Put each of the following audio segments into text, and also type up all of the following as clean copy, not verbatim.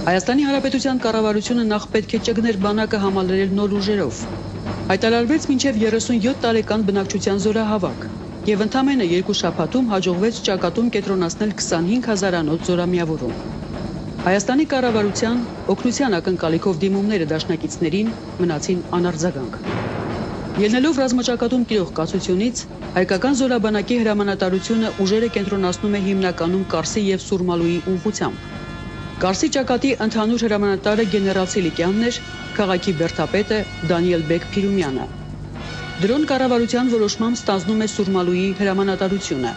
Հայաստանի Հանրապետության կառավարությունը նախ պետք է ճգներ բանակը համալրել նոր ուժերով։ Հայտարարվեց մինչև 37 տարեկան բնակչության զորահավաք եւ ընդամենը 2 շաբաթում հաջողվեց ճակատում կենտրոնացնել 25,000-անոց զորամիավորում։ Հայաստանի կառավարության օգնության ակնկալիքով դիմումները դաշնակիցներին մնացին անարձագանք։ Ելնելով ռազմաճակատում տիրող կացությունից, հայկական զորաբանակի հրամանատարությունը ուժերը կենտրոնացնում է հիմնականում Կարսի եւ Սուրմալուի ուղղությամբ։ Կարսի ճակատի ընդհանուր հրամանատարը գեներալ Սիլիկյանն էր, քաղաքի բերդապետը Դանիել Բեկ Փիրումյանը։ Դրոն կառավարության որոշմամբ ստանձնում է Սուրմալուի հրամանատարությունը։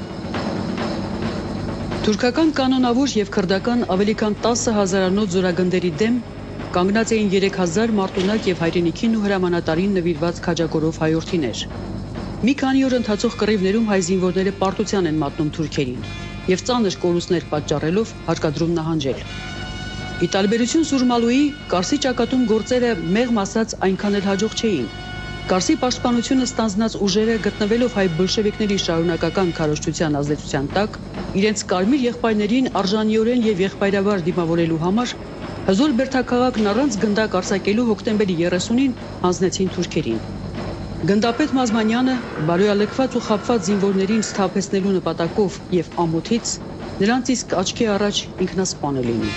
Թուրքական կանոնավոր եւ քրդական ավելի քան 10,000-անոց զորագնդերի դեմ կանգնած էին 3,000 մարտունակ եւ հայրենիքին ու հրամանատարին նվիրված քաջակորով հայորդիներ։ Մի քանի օր ընթացող կռիվներում հայ զինվորները պարտության են մատնում թուրքերին եւ ծանր կորուստներ պատճառելով հարկադրում նահանջել։ Ի տարբերություն Սուրմալուի, Կարսի ճակատում գործերը մեղմ ասած այնքան էլ հաջող չէին։ Կարսի պաշտպանությունը ստանձնած ուժերը գտնվելով հայ բոլշևիկների շարունակական քարոզչության ազդեցության տակ, իրենց կարմիր եղբայրներին արժանիորեն եւ եղբայրավար դիմավորելու համար հզոր բերդաքաղաքն առանց գնդակ արձակելու հոկտեմբերի 30-ին հանձնեցին թուրքերին։ Գնդապետ Մազմանյանը բարոյալքված ու խաբված զինվորներին սթափեցնելու նպատակով եւ ամոթից նրանց իսկ աչքի առաջ ինքնասպան է լինի։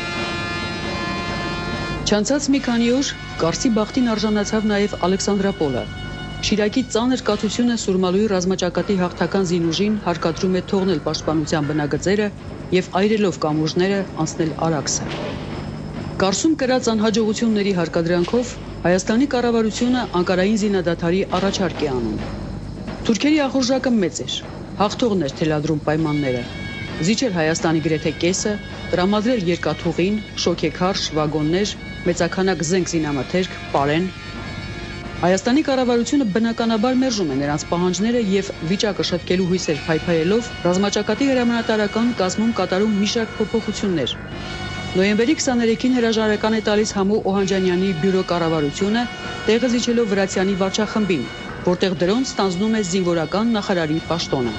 Չանցած մի քանի օր Կարսի բախտին արժանացավ նաև Ալեքսանդրապոլը։ Շիրակի ծանր կաթությունը Սուրմալուի ռազմաճակատի հաղթական զինուժին հարկադրում է թողնել պաշտպանության բնագծերը եւ այրելով կամուրջները անցնել Արաքսը։ Կարսում կրած անհաջողությունների հարկադրանքով Հայաստանի կառավարությունը Անկարային զինադադարի առաջարկ է անում։ Թուրքերի ախորժակը մեծ էր, հաղթողն էր թելադրում պայմանները։ Զիջել Հայաստանի գրեթե կեսը, տրամադրել երկաթուղին, շոքեքարշ, վագոններ, մեծաքանակ զենք զինամթերք, պարեն։ Հայաստանի կառավարությունը բնականաբար մերժում է նրանց պահանջները եւ վիճակը շտկելու հույսեր փայփայելով ռազմաճակատի հրամանատարական կազմում կատարում մի շարք փոփոխություններ։ Նոյեմբերի 23-ին հրաժարական է տալիս Համո Օհանջանյանի բյուրո կառավարությունը, տեղը զիջելով Վրացյանի վարչախմբին, որտեղ դրոն ստանձնում է զինվորական նախարարի պաշտոնը։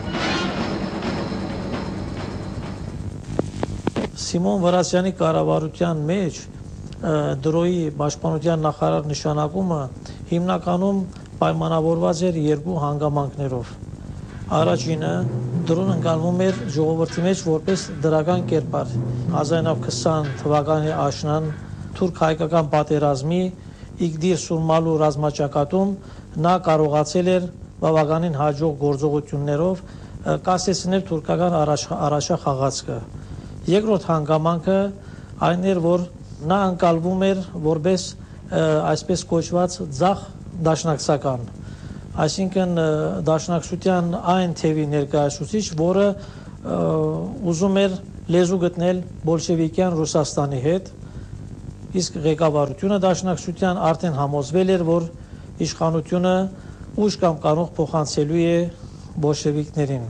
Սիմոն Վրացյանի կառավարության մեջ դրոյի պաշտպանության նախարար նշանակումը հիմնականում պայմանավորված էր երկու հանգամանքներով։ Առաջինը դրոն ընկալվում էր ժողովրդի մեջ որպես դրական կերպար։ 1920 թվականի աշնան թուրք-հայկական պատերազմի Իգդիր Սուրմալու ռազմաճակատում նա կարողացել էր բավականին հաջող գործողություններով կասեցնել թուրքական առաջախաղացքը։ Երկրորդ հանգամանքը այն էր, որ նա ընկալվում էր որպես այսպես կոչված ձախ դաշնակցական, այսինքն դաշնակցության այն թևի ներկայացուցիչ, որը ուզում էր լեզու գտնել բոլշևիկյան Ռուսաստանի հետ, իսկ ղեկավարությունը դաշնակցության արդեն համոզվել էր, որ իշխանությունը ուժ կամ կանող փոխանցելու է բոլշևիկներին։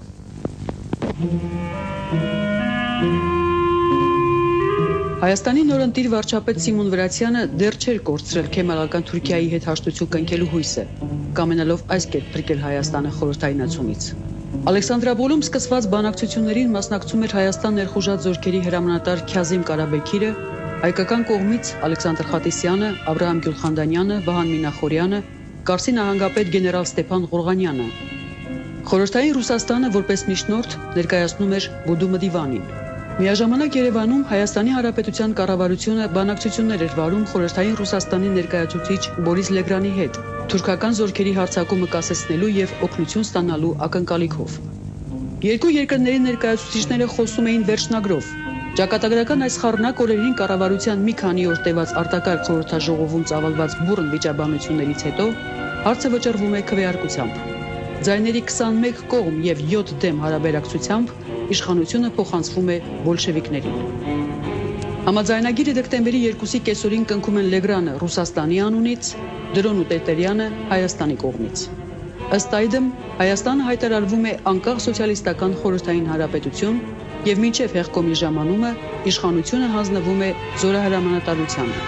Հայաստանի նորընտիր վարչապետ Սիմոն Վրացյանը դեռ չէր կորցրել քեմալական Թուրքիայի հետ հաշտություն կնքելու հույսը, կամենալով այս կերպ փրկել Հայաստանը խորհրդայնացումից։ Ալեքսանդրապոլում սկսված բանակցություններին մասնակցում էր Հայաստան ներխուժած զորքերի հրամանատար Քյազիմ Կարաբեքիրը, հայկական կողմից Ալեքսանդր Խատիսյանը, Աբրահամ Գյուլխանդանյանը, Վահան Մինախորյանը, Կարսի նահանգապետ գեներալ Ստեփան Ղորղանյանը։ Խորհրդային Ռուսաստանը որպես միջնորդ ներկայացնում էր Բուդու Մդիվանին։ Միաժամանակ Երևանում Հայաստանի Հանրապետության կառավարությունը բանակցություններ էր վարում խորհրդային Ռուսաստանի ներկայացուցիչ Բորիս Լեգրանի հետ, թուրքական զորքերի հարձակումը կասեցնելու եւ օգնություն ստանալու ակնկալիքով։ Երկու երկրների ներկայացուցիչները խոսում էին վերջնագրով։ Ճակատագրական այս խառնակ օրերին կառավարության մի քանի օր տևած արտակարգ խորհրդաժողովում ծավալված բուռն վիճաբանություններից հետո հարցը վճռվում է քվեարկությամբ։ Ձայների 21 կողմ եւ 7 դեմ հարաբերակցությամբ իշխանությունը փոխանցվում է բոլշևիկներին։ Համաձայնագիրը դեկտեմբերի 2-ի կեսօրին կնքում են Լեգրանը Ռուսաստանի անունից, Դրոն ու Տերտերյանը Հայաստանի կողմից։ Ըստ այդմ Հայաստանը հայտարարվում է անկախ սոցիալիստական խորհրդային հանրապետություն եւ մինչեւ հեղկոմի ժամանումը իշխանությունը հանձնվում է զորահրամանատարությանը։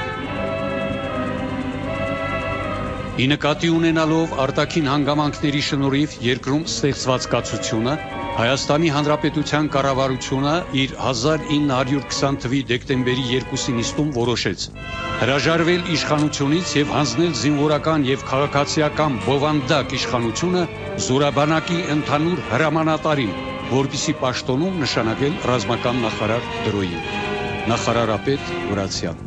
Ի նկատի ունենալով արտաքին հանգամանքների շնորհիվ երկրում ստեղծված կացությունը Հայաստանի Հանրապետության կառավարությունը իր 1920 թվականի դեկտեմբերի 2-ին նիստում որոշեց հրաժարվել իշխանությունից եւ հանձնել զինվորական եւ քաղաքացիական բովանդակ իշխանությունը զորաբանակի ընդհանուր հրամանատարին, որպիսի պաշտոնում նշանակել ռազմական նախարար Դրոյին։ Նախարարապետ Վրացյան։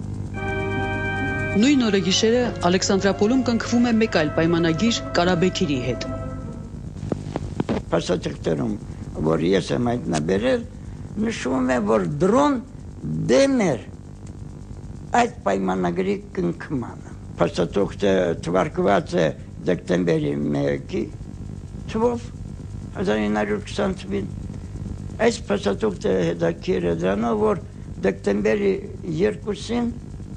Նույն օրը գիշերը Ալեքսանդրապոլում կնքվում է մեկ այլ պայմանագիր Կարաբեքիրի հետ։ Փաստաթղթերում, որ ես եմ հայտնաբերել, նշվում է, որ դրոն դեմ էր այդ պայմանագրի կնքմանը։ Փաստաթղթը թվարկված է դեկտեմբերի 1-ի թվով 1920 թվին։ Այս փաստաթղթը հետաքրքիր է դրանով, որ դեկտեմբերի 2-ին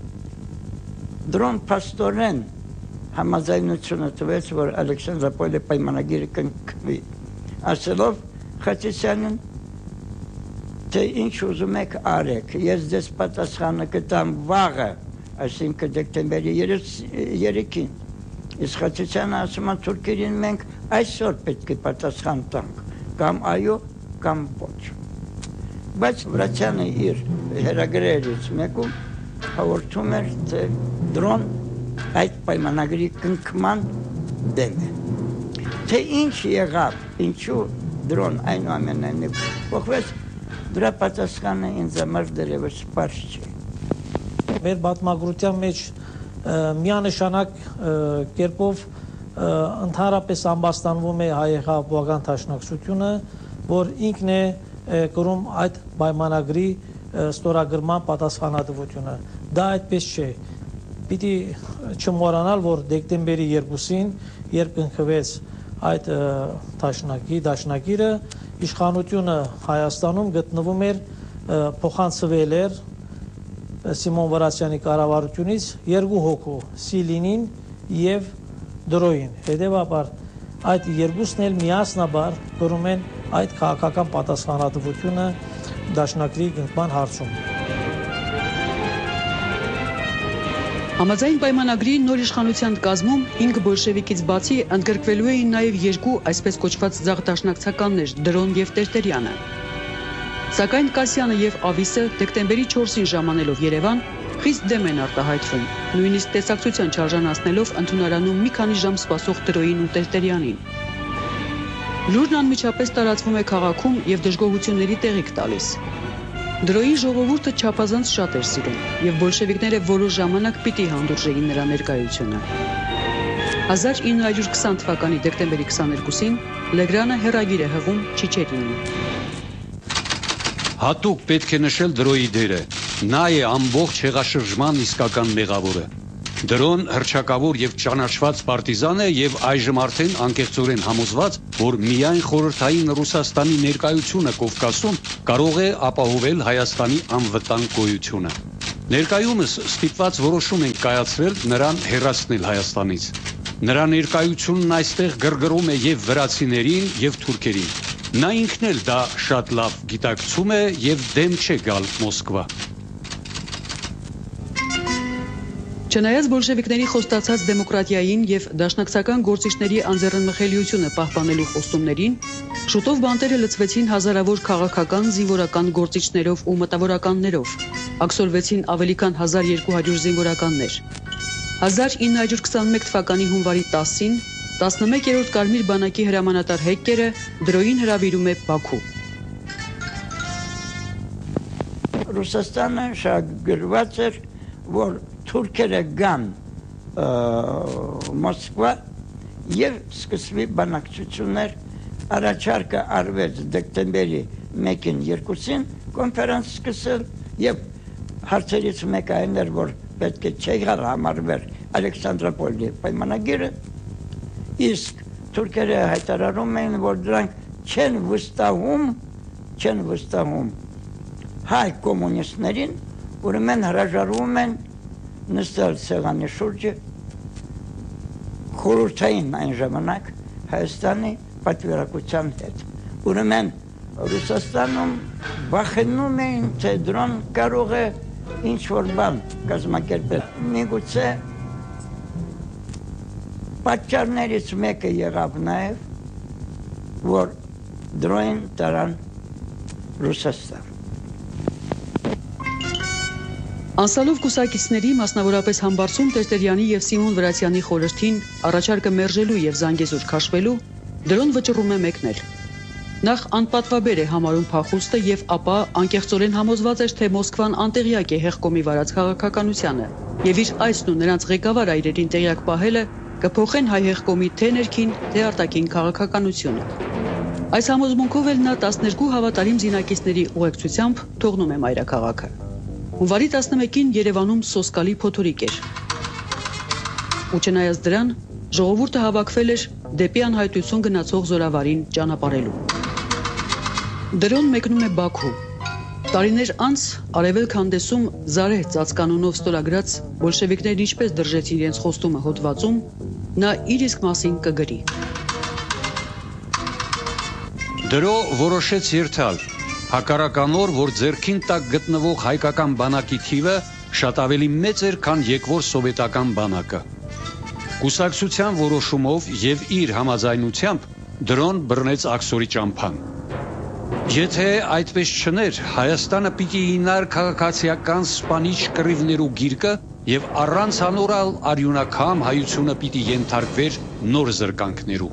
դրոն փաստորեն համաձայնությունը տվեց, որ Ալեքսանդրապոլի պայմանագիրը կնքվի։ Ասելով Խաչատրյանին, թե ինչ ուզում եք արեք, ես ձեզ պատասխանը կտամ վաղը, այսինքն դեկտեմբերի 3-ին։ Իսկ Խաչատրյանը ասում է թուրքերին մենք այսօր պետք է պատասխան տանք, կամ այո, կամ ոչ։ Բայց Վրացյանը իր հերագրերից մեկում հաղորդում էր, թե դրոն այդ պայմանագրի կնքման դեմ է։ Թե ինչ եղավ, ինչու դրոն այնուամենայնիվ փոխվեց, դրա պատասխանը ինձ համար դեռևս պարզ չէ։ Մեր պատմագրության մեջ միանշանակ կերպով ընդհանրապես ամբաստանվում է հայ-եղափոխական դաշնակցությունը, որ ինքն է կրում այդ պայմանագրի ստորագրման պատասխանատվությունը։ Դա այդպես չէ։ Պիտի չմոռանալ, որ դեկտեմբերի 2-ին, երբ ընկվեց այդ դաշնակիրը, իշխանությունը Հայաստանում գտնվում էր, փոխանցվել էր Սիմոն Վրացյանի կառավարությունից 2 հոգու՝ Սիլինին եւ Դրոյին։ Հետևաբար այդ երկուսն էլ միասնաբար կրում են այդ քաղաքական պատասխանատվությունը դաշնակիրի կնքման հարցում։ Համաձայն պայմանագրի նոր իշխանության կազմում 5 բոլշևիկից բացի ընդգրկվելու էին նաև 2 այսպես կոչված ձախ դաշնակցականներ՝ Դրոն եւ Տերտերյանը։ Սակայն Կասյանը եւ Ավիսը դեկտեմբերի 4-ին ժամանելով Երևան խիստ դեմ են արտահայտվում, նույնիսկ տեսակցության չարժանացնելով ընդունարանում մի քանի ժամ սպասող Դրոյին ու Տերտերյանին։ Լուրն անմիջապես տարածվում է քաղաքում եւ դժգոհությունների տեղիք տալիս։ Դրոյի ժողովուրդը չափազանց շատ էր սիրում, եւ բոլշևիկները որոշ ժամանակ պիտի հանդուրժեին նրա ներկայությունը։ 1920 թվականի դեկտեմբերի 22-ին Լեգրանը հեռագիր է հղում Չիչերինին։ Հատուկ պետք է նշել Դրոյի դերը։ Նա է ամբողջ հեղաշրջման իսկական մեղավորը։ Դրոն հռչակավոր եւ ճանաչված պարտիզան է եւ այժմ արդեն անկեղծորեն համոզված, որ միայն խորհրդային Ռուսաստանի ներկայությունը Կովկասում կարող է ապահովել Հայաստանի անվտանգ գոյությունը։ Ներկայումս ստիպված որոշում ենք կայացրել նրան հեռացնել Հայաստանից։ Նրա ներկայությունն այստեղ գրգռում է եւ վրացիներին եւ թուրքերին։ Նա ինքն էլ դա շատ լավ գիտակցում է եւ դեմ չէ գալ Մոսկվա։ Չնայած բոլշևիկների խոստացած դեմոկրատիային եւ դաշնակցական գործիչների անձեռնմխելիությունը պահպանելու խոստումներին, շուտով բանտերը լցվեցին հազարավոր քաղաքական, զինվորական գործիչներով ու մտավորականներով, ակսորվեցին ավելի քան 1200 զինվորականներ։ 1921 թվականի հունվարի 10-ին 11-րդ Կարմիր բանակի հրամանատար Հեկկերը Դրոյին հրավիրում է Բաքու։ Ռուսաստանը շահագրգռված էր, որ թուրքերը գան Մոսկվա եւ սկսվի բանակցություններ, առաջարկը արվեց դեկտեմբերի 1-ին 2-ին կոնֆերանս սկսել եւ հարցերից մեկը այն էր, որ պետք է չեղար համարվեր Ալեքսանդրապոլի պայմանագիրը, իսկ թուրքերը հայտարարում էին, որ դրանք չեն վստահում հայ կոմունիստներին, ուրեմն հրաժարվում են նստել սեղանի շուրջը խորհրդային այն ժամանակ Հայաստանի պատվիրակության հետ։ Ուրեմն Ռուսաստանում վախենում էին, թե դրան կարող է ինչ-որ բան կազմակերպել։ Միգուցե պատճառներից մեկը եղավ նաև, որ դրոյն տարան Ռուսաստան։ Անցալով կուսակիցների, մասնավորապես Համբարձում Տերտերյանի եւ Սիմոն Վրացյանի խորհրդին առաջարկը մերժելու եւ Զանգեզուր քաշվելու դրոն վճռում է մեկնել։ Նախ անպատվաբեր է համարում փախուստը եւ ապա անկեղծորեն համոզված էր, թե Մոսկվան անտեղյակ է հեղկոմի վարած քաղաքականությանը եւ իր այսն ու նրանց ղեկավար այրերին տեղյակ պահելը կփոխեն հայ հեղկոմի թե ներքին, թե արտաքին քաղաքականությունը։ Այս համոզմունքով էլ նա 12 հավատարիմ զինակիցների ուղեկցությամբ թողնում է մայրաքաղաքը։ Հունվարի 11-ին Երևանում սոսկալի փոթորիկ էր։ Ու չնայած դրան, ժողովուրդը հավաքվել էր դեպի անհայտություն գնացող զորավարին ճանապարհելու։ Դրոն մեկնում է Բաքու։ Տարիներ անց Արևելք հանդեսում Զարեհ ծածկանունով ստորագրած բոլշևիկներն ինչպես դրժեցին իրենց խոստումը հոդվածում, նա իր իսկ մասին կգրի։ Դրո որոշեց երթալ, հակառականոր, որ ձեռքին տակ գտնվող հայկական բանակի թիվը շատ ավելի մեծ էր, քան եկվոր սովետական բանակը։ Կուսակցության որոշումով եւ իր համաձայնությամբ դրոն բռնեց աքսորի ճամփան։ Եթե այդպես չներ, Հայաստանը պիտի ինար քաղաքացիական սպանիչ կռիվներու գիրկը եւ առանց անորալ արյունակամ հայությունը պիտի ենթարկվեր նոր զրկանքներու։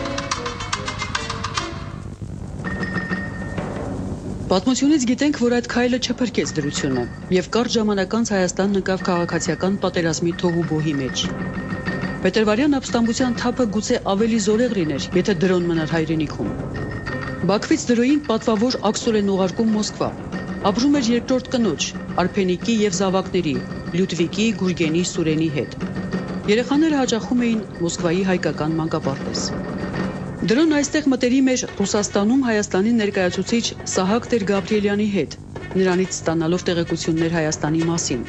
Պատմությունից գիտենք, որ այդ քայլը չփրկեց դրությունը եւ կարճ ժամանակ անց Հայաստանն ընկավ քաղաքացիական պատերազմի թոհուբոհի մեջ։ Պետերվարյան ապստամբության թափը գուցե ավելի զորեղ լիներ, եթե դրոն մնար հայրենիքում։ Բաքվից դրոյին պատվավոր աքսոր են ուղարկում Մոսկվա։ Ապրում էր երկրորդ կնոջ, Արփենիկի եւ զավակների, Լյուդվիկի, Գուրգենի, Սուրենի հետ։ Երեխաները հաճախում էին Մոսկվայի հայկական մանկապարտեզ։ Դրոն այստեղ մտերիմ էր Ռուսաստանում Հայաստանի ներկայացուցիչ Սահակ Տեր-Գաբրիելյանի հետ, նրանից ստանալով տեղեկություններ Հայաստանի մասին։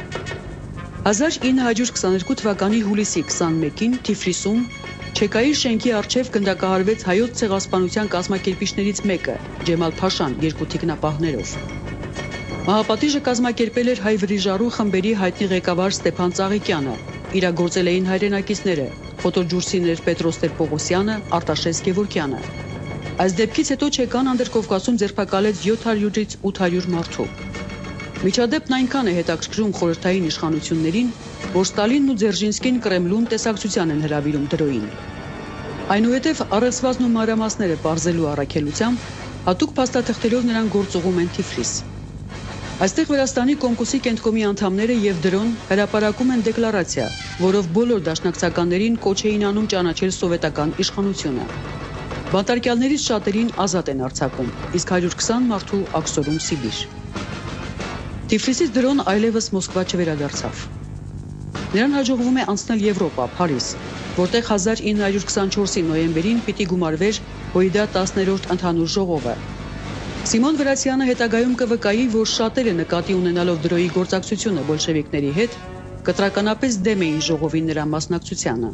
1922 թվականի հուլիսի 21-ին Թիֆլիսում Չեկայի շենքի առջև գնդակահարվեց հայոց ցեղասպանության կազմակերպիչներից մեկը, Ջեմալ Փաշան, երկու թիկնապահներով։ Մահապատիժը կազմակերպել էր հայ վրիժարու խմբերի հայտնի ղեկավար Ստեփան Ծաղիկյանը, իրագործել էին հայրենակիցները Ֆոտոջուրսիներ Պետրոս Տեր-Պողոսյանը, Արտաշես Գևորգյանը։ Այս դեպքից հետո Չեկան Անդրկովկասում ձերբակալեց 700-ից 800 մարդու։ Միջադեպն այնքան է հետաքրքրում խորհրդային իշխանություններին, որ Ստալինն ու Ձերժինսկին Կրեմլում տեսակցության են հրավիրում դրոյին։ Այնուհետև առեղծվածն ու մանրամասները պարզելու առաքելությամբ հատուկ փաստաթղթերով նրան գործուղում են Թիֆլիս։ Այստեղ Վրաստանի Կոմկուսի կենտկոմի անդամները եւ դրոն հրապարակում են դեկլարացիա, որով բոլոր դաշնակցականներին կոչ էին անում ճանաչել սովետական իշխանությունը։ Բանտարկյալներից շատերին ազատ են արձակում, իսկ 120 մարդու աքսորում Սիբիր։ Թիֆլիսից դրոն այլևս Մոսկվա չվերադարձավ։ Նրան հաջողվում է անցնել Եվրոպա, Փարիզ, որտեղ 1924-ի նոյեմբերին պիտի գումարվեր Հոյդա 10-րդ ընդհանուր ժողովը։ Սիմոն Վրացյանը հետագայում կվկայի, որ շատերը նկատի ունենալով դրոյի գործակցությունը բոլշևիկների հետ, կտրականապես դեմ էին ժողովի նրա մասնակցությանը։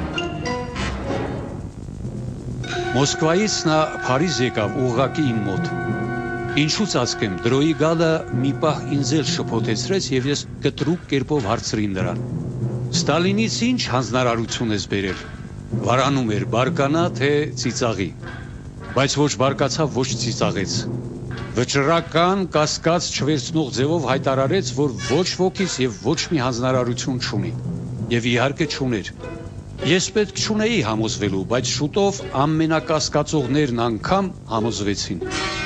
Մոսկվայից նա Փարիզ եկավ ուղղակի իմ մոտ։ Ինչու ծածկեմ, դրոյի գալը մի պահ ինձ էլ շփոթեցրեց եւ ես կտրուկ կերպով հարցրի նրան. Ստալինից ինչ հանձնարարություն ես բերել։ Վարանում էր բարկանա թե ծիծաղի, բայց ոչ բարկացավ, ոչ ծիծաղեց։ Վճռական կասկած չվերցնող ձևով հայտարարեց, որ ոչ ոքից եւ ոչ մի հանձնարարություն չունի։ Եվ իհարկե չուներ։ Ես պետք չունեի համոզվելու, բայց շուտով ամենակասկածողներն անգամ համոզվեցին։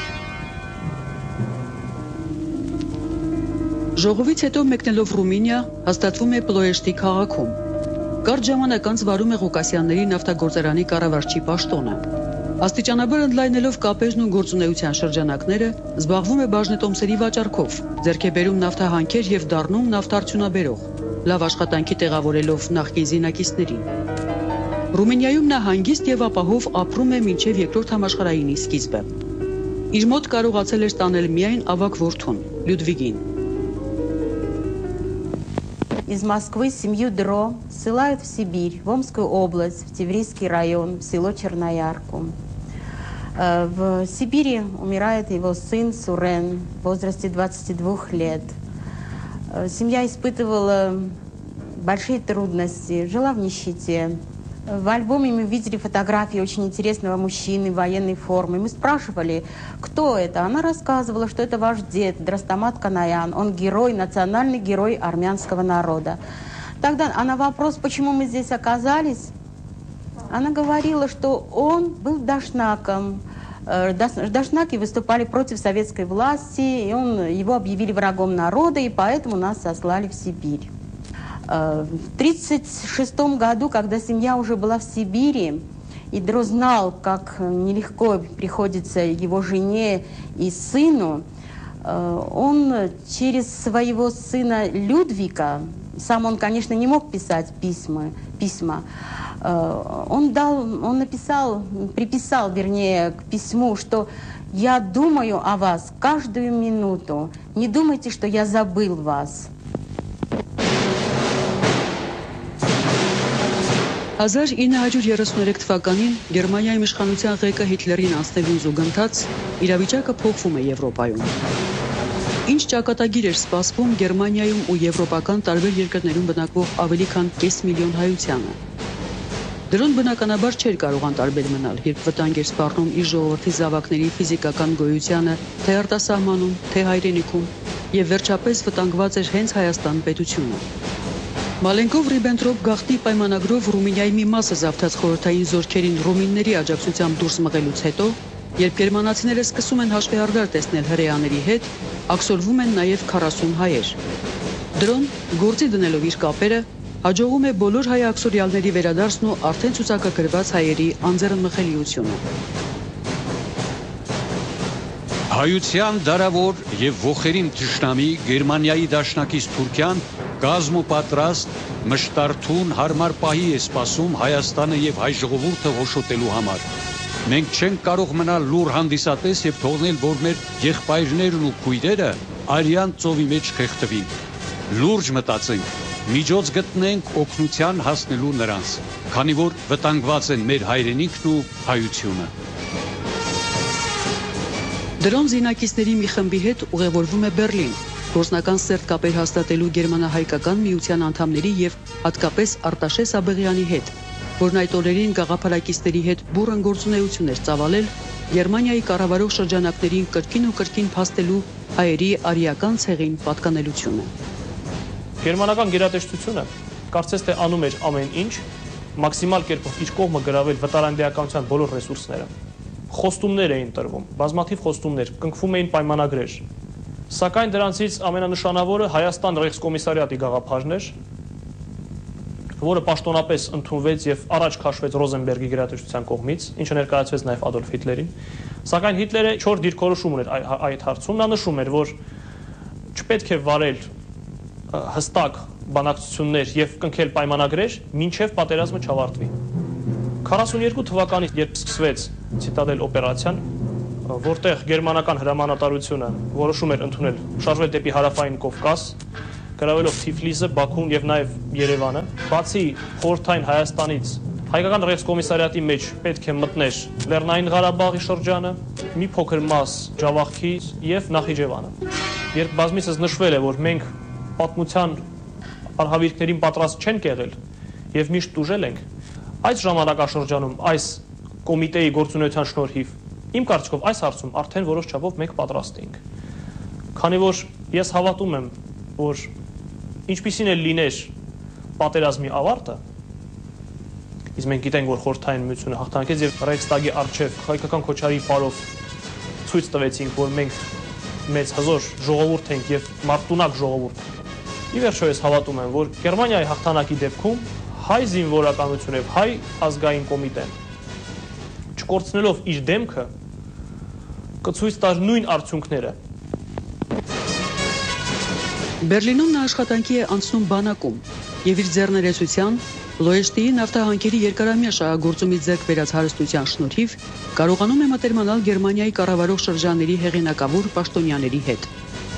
Ժողովից հետո մեկնելով Ռումինիա հաստատվում է Պլոեշտի քաղաքում։ Կարճ ժամանակ անց վարում է Ղուկասյանների նավթագործարանի կառավարչի պաշտոնը։ Աստիճանաբար ընդլայնելով կապերն ու գործունեության շրջանակները, զբաղվում է բաժնետոմսերի վաճառքով, ձեռք է բերում նավթահանքեր եւ դառնում նավթարդյունաբերող, լավ աշխատանքի տեղավորելով նախկին զինակիցներին։ Ռումինիայում նա հանգիստ եւ ապահով ապրում է մինչեւ երկրորդ համաշխարհայինի սկիզբը։ Իր մոտ կարողացել էր ստանել միայն ավագ որդուն, Լյուդվիգին։ Из Москвы семью Дро ссылают в Сибирь, в Омскую область, в Тиврийский район, в село Черноярку. В Сибири умирает его сын Сурен в возрасте 22 лет. Семья испытывала большие трудности, жила в нищете. В альбоме мы видели фотографии очень интересного мужчины в военной форме. Мы спрашивали, кто это. Она рассказывала, что это ваш дед, Драстамат Канаян. Он герой, национальный герой армянского народа. Тогда, а на вопрос, почему мы здесь оказались, она говорила, что он был дашнаком. Дашнаки выступали против советской власти, и его объявили врагом народа, и поэтому нас сослали в Сибирь. В 1936 году, когда семья уже была в Сибири, и Дро знал, как нелегко приходится его жене и сыну, он через своего сына Людвига, сам он, конечно, не мог писать письма, он приписал к письму, что «Я думаю о вас каждую минуту, не думайте, что я забыл вас». 1933 թվականին Գերմանիայի իշխանության ղեկը Հիտլերին անցնելուն զուգընթաց իրավիճակը փոխվում է Եվրոպայում։ Ինչ ճակատագիր էր սպասվում Գերմանիայում ու եվրոպական տարբեր երկրներում բնակվող ավելի քան 5 միլիոն հայությանը։ Դրոն բնականաբար չէր կարող անտարբեր մնալ, երբ վտանգ էր սպառնում իր ժողովրդի զավակների ֆիզիկական գոյությանը, թե արտասահմանում, թե հայրենիքում, եւ վերջապես վտանգված էր հենց Հայաստան պետությունը։ Մալենկով-Ռիբենտրոպ գաղտնի պայմանագրով Ռումինիայի մի մասը զավթած խորհրդային զորքերին ռումինների աջակցությամբ դուրս մղելուց հետո, երբ գերմանացիները սկսում են հաշվեհարդար տեսնել հրեաների հետ, աքսորվում են նաև 40 հայեր։ Դրոն, գործի դնելով իր կապերը, հաջողում է բոլոր հայ աքսորյալների վերադարձն ու արդեն ցուցակագրված հայերի անձեռնմխելիությունը։ Հայության դարավոր եւ ողերին թշնամի Գերմանիայի դաշնակից Թուրքիան գազմ ու պատրաստ մշտարթուն հարմար պահի է սպասում Հայաստանը եւ հայ ժողովուրդը հոշոտելու համար։ Մենք չենք կարող մնալ լուր հանդիսատես եւ թողնել, որ մեր եղբայրներն ու քույրերը արյան ծովի մեջ խեղդվին։ Լուրջ մտածենք, միջոց գտնենք օգնության հասնելու նրանց, քանի որ վտանգված են մեր հայրենիքն ու հայությունը։ Դրոն զինակիցների մի խմբի հետ ուղևորվում է Բերլին, գործնական սերտ կապեր հաստատելու գերմանահայկական միության անդամների եւ հատկապես Արտաշես Աբեղյանի հետ, որն այդ օրերին գաղափարակիցների հետ բուռն գործունեություն էր ծավալել Գերմանիայի կառավարող շրջանակներին կրկին ու կրկին փաստելու հայերի արիական ցեղին պատկանելությունը։ Գերմանական գերատեսչությունը կարծես թե անում էր ամեն ինչ, մաքսիմալ կերպով իր կողմը գրավել վտարանդիականության բոլոր ռեսուրսները։ Խոստումներ էին տրվում, բազմաթիվ խոստումներ, կնքվում էին պայմանագրեր։ Սակայն դրանցից ամենանշանավորը Հայաստան ռեյխսկոմիսարիատի գաղափարն էր, որը պաշտոնապես ընդունվեց եւ առաջ քաշվեց Ռոզենբերգի գերատեսչության կողմից, ինչը ներկայացվեց նաեւ Ադոլֆ Հիտլերին։ Սակայն Հիտլերը 4 դիրքորոշում ուներ այդ հարցում, նա նշում էր, որ չպետք է վարել հստակ բանակցություններ եւ կնքել պայմանագրեր, մինչեւ պատերազմը չավարտվի։ 42 թվականից, երբ սկսվեց Ցիտադել օպերացիան, որտեղ գերմանական հրամանատարությունը որոշում էր ընդունել շարժվել դեպի հարավային Կովկաս, գրավելով Թիֆլիսը, Բաքուն եւ նաեւ Երևանը, բացի խորհրդային Հայաստանից, հայկական ռեյխսկոմիսարիատի մեջ պետք է մտներ Լեռնային Ղարաբաղի շրջանը, մի փոքր մաս Ջավախքի եւ Նախիջևանը։ Երբ բազմիցս նշվել է, որ մենք պատմության արհավիրքներին պատրաստ չենք եղել եւ միշտ տուժել ենք, այս ժամանակաշրջանում այս կոմիտեի գործունեության շնորհիվ իմ կարծիքով այս հարցում արդեն որոշ չափով մենք պատրաստ ենք։ Քանի որ ես հավատում եմ, որ ինչպիսին էլ լիներ պատերազմի ավարտը, իսկ մենք գիտենք, որ խորհրդային միությունը հաղթանակեց եւ Ռեյխստագի առջեւ հայկական քոչարի պարով ցույց տվեցինք, որ մենք մեծ հզոր ժողովուրդ ենք եւ մարտունակ ժողովուրդ։ Ի վերջո ես հավատում եմ, որ Գերմանիայի հաղթանակի դեպքում հայ զինվորականությունը եւ հայ ազգային կոմիտեն չկորցնելով իր դեմքը կցույց տար նույն արդյունքները։ Բերլինում նա աշխատանքի է անցնում բանակում եւ իր ձեռներեցության Լոեշտիի նավթահանքերի երկարամյա շահագործումից ձեռք բերած հարստության շնորհիվ կարողանում է մտերմանալ Գերմանիայի կառավարող շրջանների հեղինակավոր պաշտոնյաների հետ։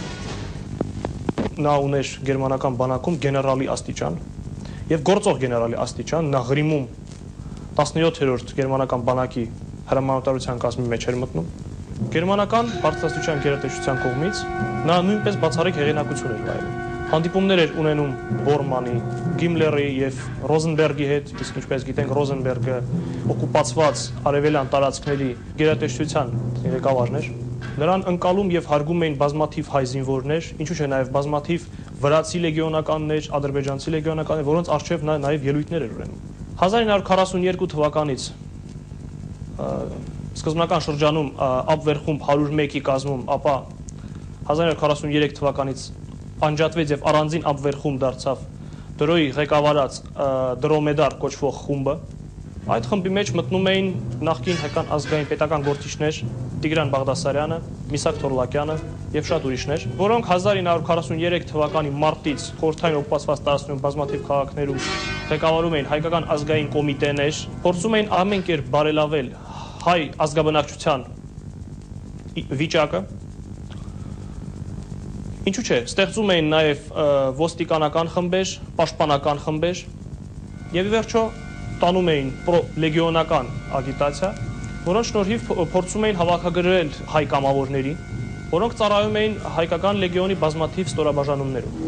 Նա ուներ գերմանական բանակում գեներալի աստիճան եւ գործող գեներալի աստիճան, նա Ղրիմում 17-րդ գերմանական բանակի հրամանատարության կազմի մեջ էր մտնում։ Գերմանական բարձրաստիճան գերատեսչության կողմից նա նույնպես բացառիկ հեղինակություն էր վայելում։ Հանդիպումներ էր ունենում Բորմանի, Գիմլերի եւ Ռոզենբերգի հետ, իսկ ինչպես գիտենք Ռոզենբերգը օկուպացված արևելյան տարածքների գերատեսչության ղեկավարն էր։ Նրան ընկալում եւ հարգում էին բազմաթիվ հայ զինվորներ, ինչու՞ չէ նաեւ բազմաթիվ վրացի լեգիոնականներ, ադրբեջանցի լեգիոնականներ, որոնց արժեվ նաեւ ելույթներ էր ունենում։ 1942 թվականից սկզբնական շրջանում Աբվերխումբ 101-ի կազմում, ապա 1943 թվականից անջատվեց եւ առանձին Աբվերխումբ դարձավ Դրոյի ղեկավարած Դրոմեդար կոչվող խումբը։ Այդ խմբի մեջ մտնում էին նախկին հայկական ազգային պետական գործիչներ Տիգրան Բաղդասարյանը, Միսակ Թորլակյանը եւ շատ ուրիշներ, որոնք 1943 թվականի մարտից խորհրդային օկուպացված տարածքներում բազմաթիվ քաղաքներում ղեկավարում էին հայկական ազգային կոմիտեներ, փորձում էին ամեն կերպ բարելավել հայ ազգաբնակչության վիճակը։ Ինչու՞ չէ, ստեղծում էին նաև ոստիկանական խմբեր, պաշտպանական խմբեր եւ ի վերջո տանում էին պրոլեգիոնական ագիտացիա, որոնց շնորհիվ փորձում էին հավաքագրել հայ կամավորների, որոնք ծառայում էին հայկական լեգիոնի բազմաթիվ ստորաբաժանումներում։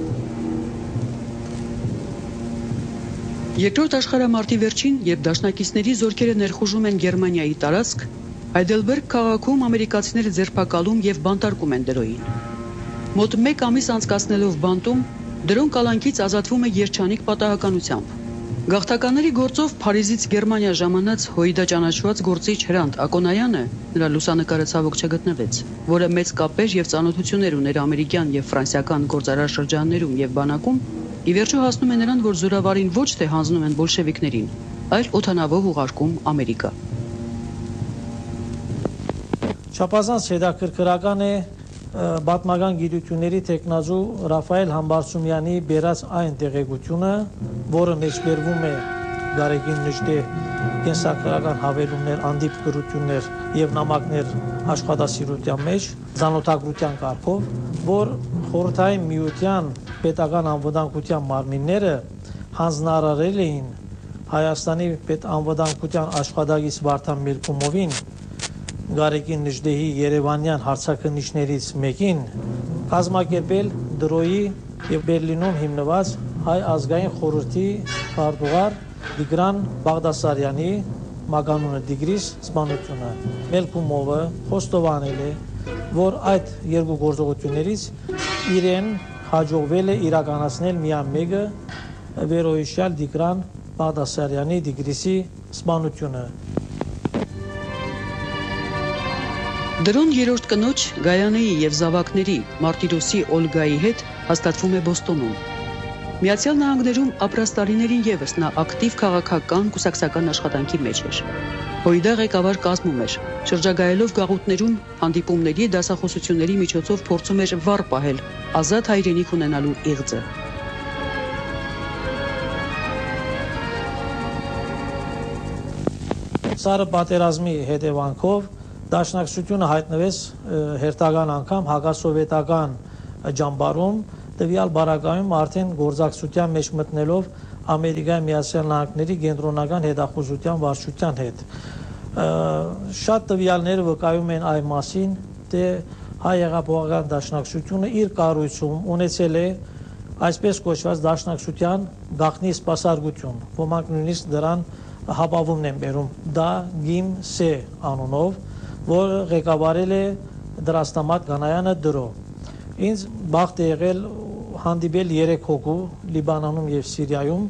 Երկրորդ աշխարհամարտի վերջին, երբ դաշնակիցների զորքերը ներխուժում են Գերմանիայի տարածք, Հայդելբերգ քաղաքում ամերիկացիները ձերբակալում եւ բանտարկում են Դրոյին։ Մոտ 1 ամիս անցկացնելով բանտում, Դրոն կալանքից ազատվում է երջանիկ պատահականությամբ։ Գաղթականների գործով Փարիզից Գերմանիա ժամանած Հոյդա ճանաչված գործիչ Հրանտ Ակոնայանը, նրա լուսանկարը ցավոք չգտնվեց, որը մեծ կապեր եւ ծանոթություններ ուներ ամերիկյան եւ ֆրանսիական գործարար շրջաններում եւ բանակում, ի վերջո հասնում է նրան, որ զորավարին ոչ թե հանձնում են բոլշևիկներին, այլ օդանավով ուղարկում Ամերիկա։ Չափազանց հետաքրքրական է պատմական գիտությունների տեխնազու Ռաֆայել Համբարձումյանի բերած այն տեղեկությունը, որը մեջբերվում է Գարեգին Նժդե կենսագրական հավելումներ, անդիպ գրություններ եւ նամակներ աշխատասիրության մեջ ծանոթագրության կարգով, որ խորհրդային միության պետական անվտանգության մարմինները հանձնարարել էին Հայաստանի պետանվտանգության աշխատակից Վարդան Մելքումովին Գարեգին Նժդեհի Երևանյան հարցաքննիչներից մեկին կազմակերպել Դրոյի եւ Բերլինում հիմնված հայ ազգային խորհրդի քարտուղար Տիգրան Բաղդասարյանի մականունը Տիգրիս սպանությունը։ Մելքումովը խոստովանել է, որ այդ երկու գործողություններից իրեն հաջողվել է իրականացնել միայն մեկը վերոհիշյալ Տիգրան Բաղդասարյանի Տիգրիսի սպանությունը։ Դրոն երրորդ կնոջ Գայանեի եւ զավակների Մարտիրոսի Օլգայի հետ հաստատվում է Բոստոնում։ Միացյալ Նահանգներում ապրած տարիներին եւս նա ակտիվ քաղաքական կուսակցական աշխատանքի մեջ էր։ Հոյդա ղեկավար կազմում էր, շրջագայելով գաղութներում հանդիպումների, դասախոսությունների միջոցով փորձում էր վառ պահել ազատ հայրենիք ունենալու իղձը։ Սարը պատերազմի հետևանքով Դաշնակցությունը հայտնվեց հերթական անգամ հակասովետական ջամբարում, տվյալ բարակայում արդեն գործակցության մեջ մտնելով Ամերիկայի Միացյալ Նահանգների կենտրոնական հետախուզության վարչության հետ։ Շատ տվյալներ վկայում են այն մասին, թե հայ հեղափոխական դաշնակցությունը իր կառույցում ունեցել է այսպես կոչված դաշնակցության գաղտնի սպասարկություն, ոմանք նույնիսկ դրան հապավումն են բերում, դա Գիմ Սե անունով, որ ղեկավարել է Դրաստամատ Գանայանը Դրո։ Ինձ բախտ է եղել հանդիպել 3 հոգու Լիբանանում եւ Սիրիայում,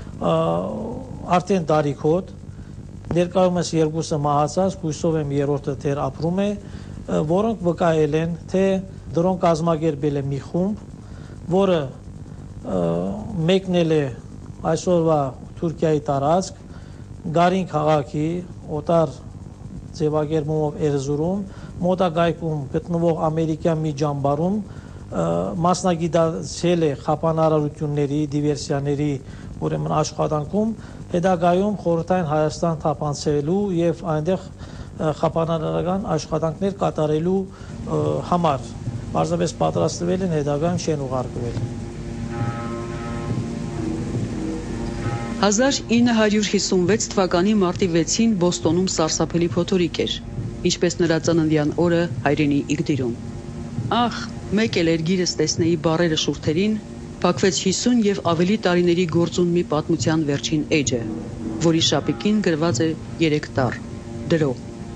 արդեն տարիքոտ, ներկայումս երկուսը մահացած, հույսով եմ երրորդը դեռ ապրում է, որոնք վկայել են, թե Դրոն կազմակերպել է մի խումբ, որը մեկնել է այսօրվա Թուրքիայի տարածք, Գարին քաղաքի օտար ձևակերպումով Էրզուրում, մոտակայքում գտնվող ամերիկյան մի ջամբարում մասնագիտացել է խափանարարությունների, դիվերսիաների ուրեմն աշխատանքում, հետագայում խորհրդային Հայաստան թափանցելու եւ այնտեղ խափանարարական աշխատանքներ կատարելու համար պարզապես պատրաստվել են, հետագայում չեն ուղարկվել։ 1956 թվականի մարտի 6-ին Բոստոնում սարսափելի փոթորիկ էր, ինչպես նրա ծննդյան օրը հայրենի Իգդիրում։ Ախ, մեկ էլ էր գիրս տեսնեի բարերը շուրթերին, Փակվեց 50 եւ ավելի տարիների գործունմի պատմության վերջին էջը, որի շապիկին գրված է 3 տառ՝ դրո։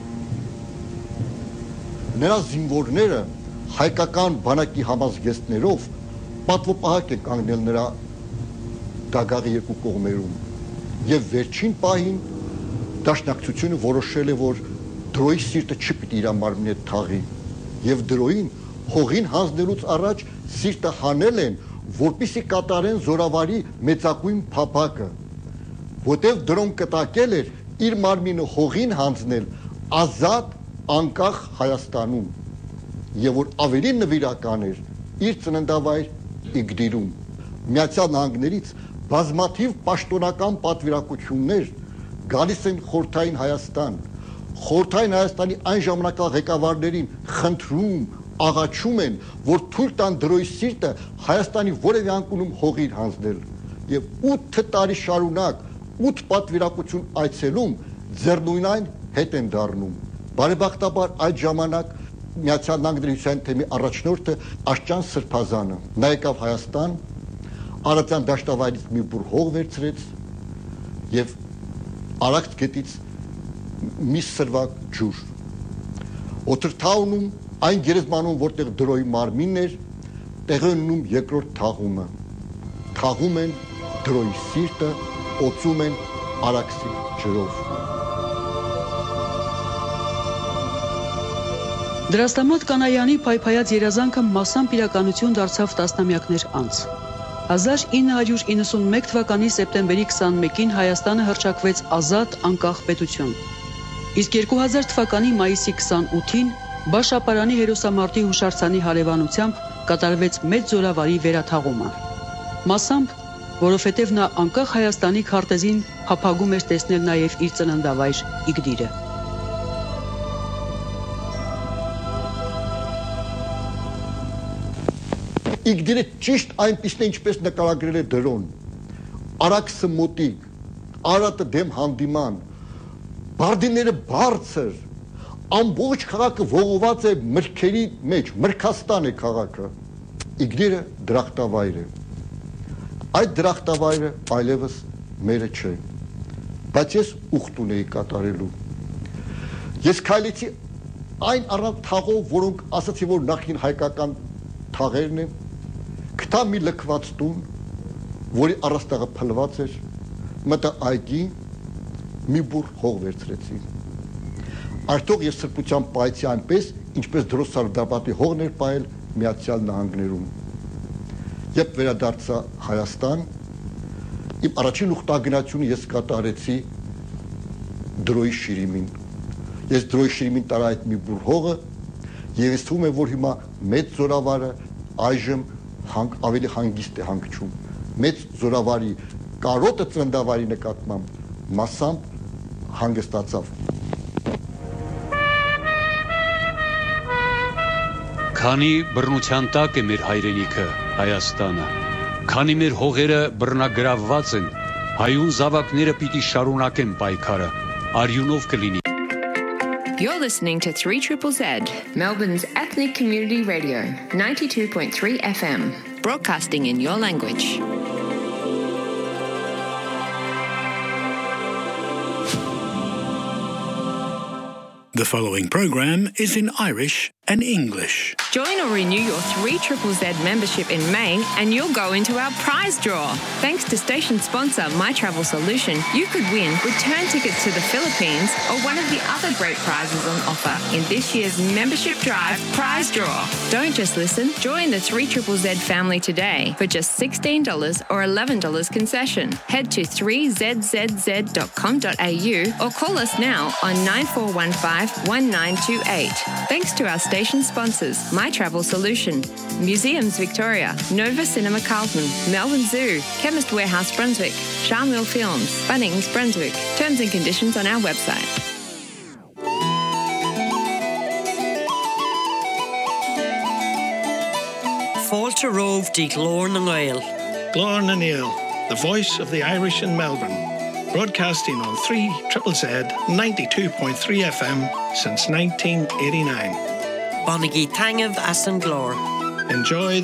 Նրա զինվորները հայկական բանակի համազգեստներով պատվոպահակ են կանգնել նրա դագաղի երկու կողմերում եւ վերջին պահին դաշնակցությունը որոշել է, որ դրոյի սիրտը չպիտի իր մարմնի հետ թաղի եւ դրոյին հողին հանձնելուց առաջ սիրտը հանել են, որպեսզի կատարեն զորավարի մեծակույն փափակը, որտեղ դրոն կտակել էր իր մարմինը հողին հանձնել ազատ անկախ Հայաստանում եւ որ ավելի նվիրական էր իր ծննդավայր Իգդիրում։ Միացյալ Նահանգներից բազմաթիվ պաշտոնական պատվիրակություններ գալիս են Խորհրդային Հայաստան, Խորհրդային Հայաստանի այն ժամանակվա ղեկավարներին խնդրում, աղաչում են, որ թույլ տան դրոյի սիրտը Հայաստանի որևէ անկյունում հողին հանձնել եւ 8 տարի շարունակ 8 պատվիրակություն այցելում ձեռնույնայն հետ են դառնում։ Բարեբախտաբար այդ ժամանակ Միացյալ Նահանգների հյուսիսային թեմի առաջնորդը Աշճան Սրբազանը նա եկավ Հայաստան, Արարատյան դաշտավայրից մի բուր հող վերցրեց եւ Արաքս գետից մի սրվակ ջուր։ Օթրթաունում այն գերեզմանում, որտեղ դրոյի մարմինն էր, տեղի ունենում երկրորդ թաղումը։ Թաղում են դրոյի սիրտը, օծում են Արաքսի ջրով։ Դրաստամատ Կանայանի փայփայած երազանքը մասամբ իրականություն դարձավ տասնամյակներ անց։ 1991 թվականի սեպտեմբերի 21-ին Հայաստանը հռչակվեց ազատ անկախ պետություն։ Իսկ 2000 թվականի մայիսի 28-ին Բաշապարանի հերոսամարտի հուշարձանի հարևանությամբ կատարվեց մեծ զորավարի վերաթաղումը։ Մասամբ, որովհետև նա անկախ Հայաստանի քարտեզին փափագում էր տեսնել նաև իր ծննդավայր Իգդիրը։ Իգդիրը ճիշտ այնպիսն է, ինչպես նկարագրել է դրոն։ Արաքսը մոտիկ, Արարատը դեմ հանդիման, բարդիները բարձր, ամբողջ քաղաքը ողողված է մրգերի մեջ, մրգաստան է քաղաքը։ Իգդիրը դրախտավայր է։ Այդ դրախտավայրը այլևս մերը չէ։ Բայց ես ուխտուն էի կատարելու։ Ես քայլեցի այն առանց թաղով, որոնք ասացի, որ նախին հայկական թաղերն են, գտա մի լքված տուն, որի առաստաղը փլված էր, մտա այգի, մի բուր հող վերցրեցի։ Արդյոք ես սրբությամբ պայեցի այնպես, ինչպես Դրոսարդապատի հողն էր պայել Միացյալ Նահանգներում։ Երբ վերադարձա Հայաստան, իմ առաջին ուխտագնացությունը ես կատարեցի դրոյի շիրիմին։ Ես դրոյի շիրիմին տարա այդ մի բուր հողը եւ ես թվում է, որ հիմա մեծ զորավարը այժմ ավելի հանգիստ է հանգչում։ Մեծ զորավարի կարոտը ծննդավայրի նկատմամբ մասամբ հանգստացավ։ Քանի բռնության տակ է մեր հայրենիքը, Հայաստանը, քանի մեր հողերը բռնագրավված են, հայուն զավակները պիտի շարունակեն պայքարը, արյունով կլինի։ You're listening to 3ZZZ, Melbourne's ethnic community radio, 92.3 FM, broadcasting in your language. The following program is in Irish and English. Join or renew your 3ZZZ membership in May and you'll go into our prize draw. Thanks to station sponsor My Travel Solution, you could win return tickets to the Philippines or one of the other great prizes on offer in this year's membership drive prize draw. Don't just listen, join the 3ZZZ family today for just $16 or $11 concession. Head to 3zzz.com.au or call us now on 9415-1928. Thanks to our station sponsors, My Travel Solution, Museums Victoria, Nova Cinema Carlton, Melbourne Zoo, Chemist Warehouse Brunswick, Charmel Films, Bunnings Brunswick. Terms and conditions on our website. Fáilte Rómh dí Glór na Gael. Glór na Níl, the voice of the Irish in Melbourne. Broadcasting on 3ZZZ 92.3 FM since 1989. Bonagí Tangov as an Glór. Enjoy